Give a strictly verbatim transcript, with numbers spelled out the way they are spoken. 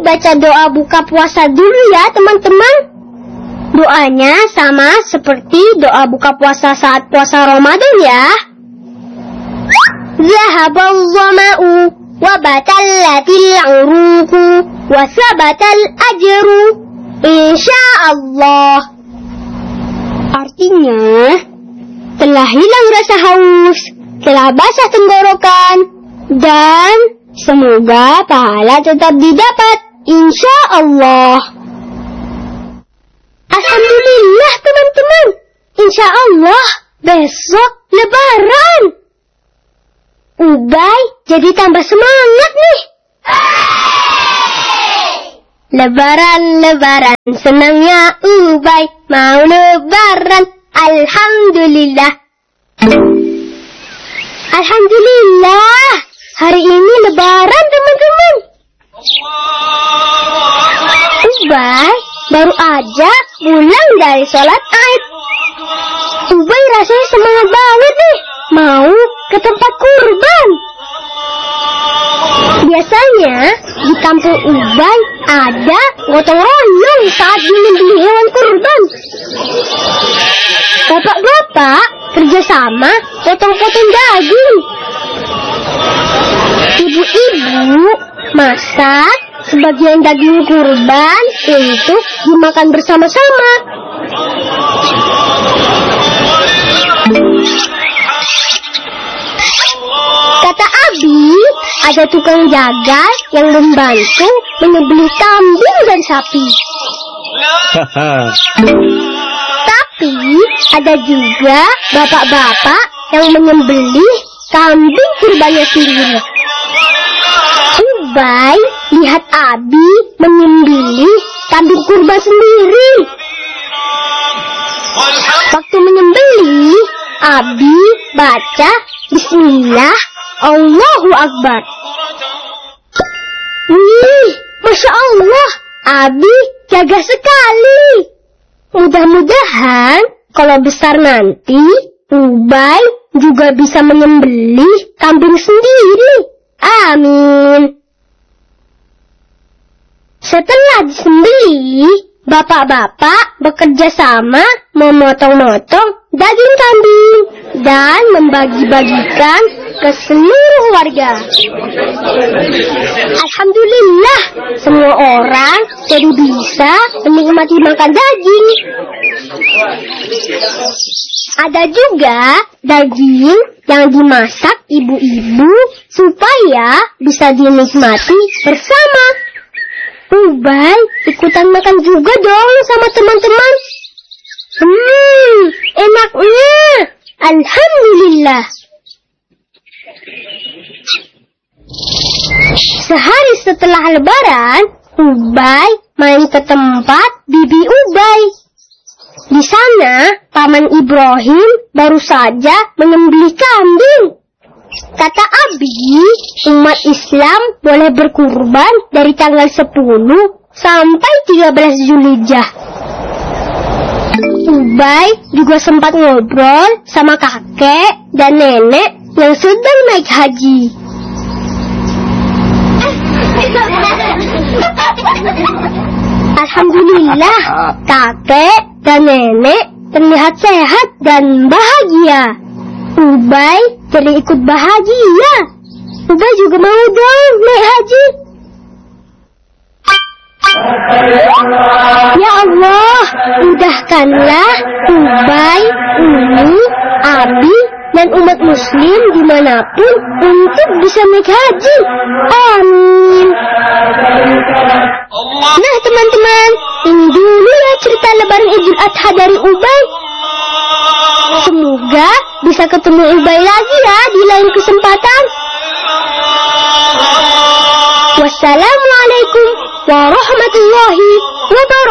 baca doa buka puasa dulu ya teman-teman. Doanya sama seperti doa buka puasa saat puasa Ramadan ya. Zahabal zama'u wa batallatil 'uruqu wa sabatal ajru insyaallah. Artinya, telah hilang rasa haus, telah basah tenggorokan, dan semoga pahala tetap didapat, insya Allah. Alhamdulillah teman-teman, insya Allah besok Lebaran. Ubay jadi tambah semangat nih. Lebaran, Lebaran, senangnya Ubay mau Lebaran. Alhamdulillah. Alhamdulillah, hari ini Lebaran teman-teman. Ubay baru aja pulang dari sholat Aid. Ubay rasanya semangat banget nih, mau ke tempat kurban. Biasanya di kampung Ubay ada gotong royong saat menyembelih hewan kurban. Bapak-bapak kerjasama potong-potong daging. Ibu-ibu masak sebagian daging kurban untuk dimakan bersama-sama. Kata Abi, ada tukang jaga yang membantu menyembelih kambing dan sapi. Tapi ada juga bapak-bapak yang menyembelih kambing kurbannya sendiri. Ubay lihat Abi menyembelih kambing kurban sendiri. Waktu menyembelih, Abi baca Bismillah, Allahu Akbar. Wih, Masya Allah, Abi jaga sekali. Mudah-mudahan kalau besar nanti, Ubay juga bisa menyembelih kambing sendiri. Amin. Setelah disembelih, bapak-bapak bekerja sama memotong-motong daging kambing dan membagi-bagikan ke seluruh warga. Alhamdulillah, semua orang jadi bisa menikmati makan daging. Ada juga daging yang dimasak ibu-ibu supaya bisa dinikmati bersama. Ubay ikutan makan juga dong sama teman-teman. Hmm, enaknya. Alhamdulillah. Sehari setelah Lebaran, Ubay main ke tempat bibi Ubay. Di sana, Paman Ibrahim baru saja menyembelih kambing. Kata Abi, umat Islam boleh berkurban dari tanggal sepuluh sampai tiga belas Zulhijjah. Ubay juga sempat ngobrol sama kakek dan nenek yang sedang naik haji. Alhamdulillah, kakek dan nenek terlihat sehat dan bahagia. Ubay jadi ikut bahagia. Ubay juga mau dong naik haji. Ya Allah, mudahkanlah Ubay, Umi, Abi, dan umat muslim dimanapun untuk bisa naik haji. Amin. Nah teman-teman, ini dulu ya cerita Lebaran Idul Adha dari Ubay. Semoga bisa ketemu Ubay lagi ya di lain kesempatan. Wassalamualaikum warahmatullahi wabarakatuh.